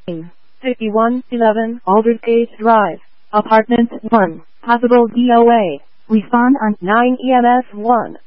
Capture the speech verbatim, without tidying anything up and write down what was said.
fifty-one eleven Aldersgate Drive, Apartment one, possible D O A. Respond on nine E M S one.